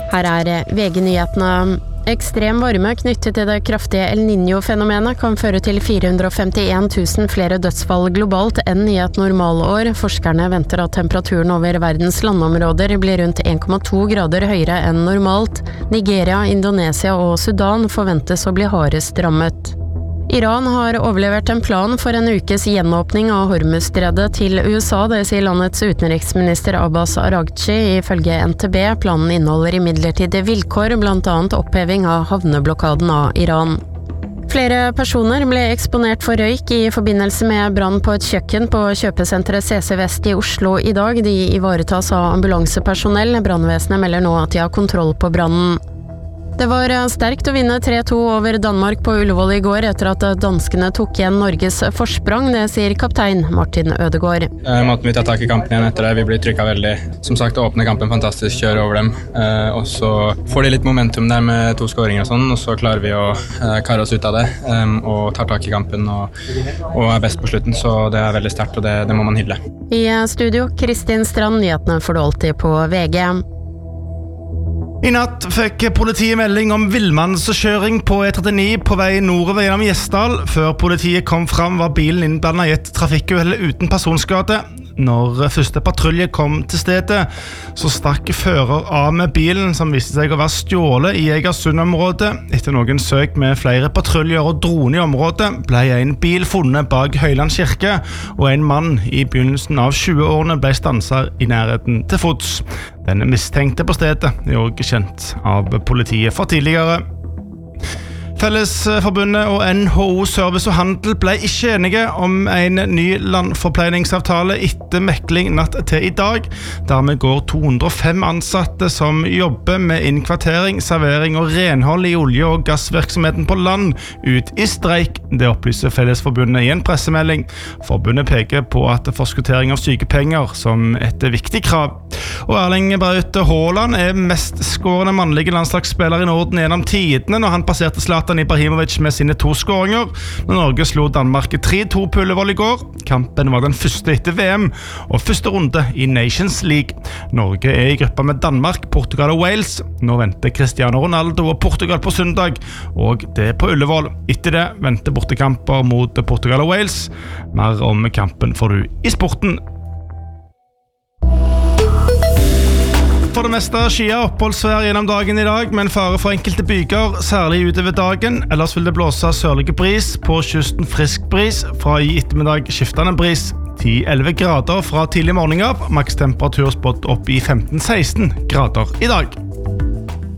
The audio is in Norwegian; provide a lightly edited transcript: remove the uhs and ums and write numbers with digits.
Her VG-nyhetene. Ekstrem varme knyttet til det kraftige El Niño-fenomenet kan føre til 451 000 flere dødsfall globalt enn i et normalår. Forskerne venter at temperaturen over verdens landområder blir rundt 1,2 grader høyere enn normalt. Nigeria, Indonesia og Sudan forventes å bli hardest rammet. Iran har overlevert en plan for en ukes gjenåpning av Hormuzstredet til USA, det sier landets utenriksminister Abbas Araghchi ifølge NTB. Planen inneholder imidlertid vilkår, blant annet oppheving av havneblokaden av Iran. Flere personer ble eksponert for røyk i forbindelse med brann på et kjøkken på kjøpesenteret CC Vest i Oslo i dag. De ivaretas av ambulansepersonell. Brannvesenet melder nå at de har kontroll på brannen. Det var sterkt å vinne 3-2 over Danmark på Ullevål i går etter at danskene tok igjen Norges forsprang, det sier kaptein Martin Ødegaard. Måten vi tar tak i kampen igjen etter det, vi blir trykket veldig. Som sagt, åpne kampen fantastisk, kjøre over dem. Og så får de litt momentum der med 2 skåringer og sånn, og så klarer vi å karre oss ut av det og tar tak i kampen og best på slutten, så det veldig sterkt, og det må man hylle. I studio, Kristin Strand, nyhetene får du alltid på VG. I natt fikk politiet melding om villmannskjøring på E39 på vei nordover gjennom Gjesdal. Før politiet kom fram var bilen innblandet i et trafikkuhell uten personskade. Når første patrulje kom til stedet, så stakk fører av med bilen, som viste seg å være stjålet i Egersund-området. Etter noen søk med flere patruljer og drone i området, ble en bil funnet bak Høyland kirke, og en mann i begynnelsen av 20-årene ble stanset i nærheten til fots. Den mistenkte på stedet er også kjent av politiet fra tidligere. Fellesforbundet og NHO Service og Handel ble ikke enige om en ny landforpleiningsavtale etter mekling natt til i dag. Dermed går 205 ansatte som jobber med innkvartering, servering og renhold i olje- og gassvirksomheten på land ut i streik. Det opplyser Fellesforbundet i en pressemelding. Forbundet peker på at forskuttering av sykepenger som et viktig krav. Og Erling Braut Haaland er mest skårende mannlige landslagsspiller i Norden gjennom tidene når han passerte Zlatan Ibrahimovic med sine 2 skåringer. Når Norge slo Danmark 3-2 på Ullevål i går. Kampen var den første etter VM og første runde i Nations League. Norge er i gruppa med Danmark, Portugal og Wales. Nå venter Cristiano Ronaldo og Portugal på søndag, og det på Ullevål. Etter det venter bortekamper mot Portugal og Wales. Mer om kampen får du i sporten. For det meste skyet oppholdsvær gjennom dagen i dag, men fare for enkelte byger, særlig utover dagen. Ellers vil det blåse sørlige bris, på kysten frisk bris, fra i ettermiddag skiftende bris. 10-11 grader fra tidlig morgen av, makstemperatur spådd opp i 15-16 grader i dag.